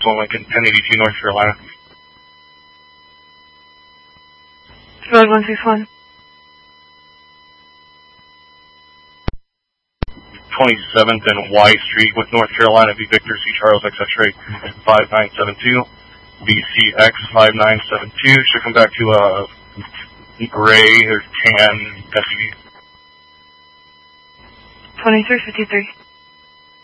Lincoln, 1082 North Carolina. Road 161. 27th and Y Street with North Carolina V Victor C Charles X-Ray 5972 BCX 5972 should come back to a gray or tan SUV. 2353.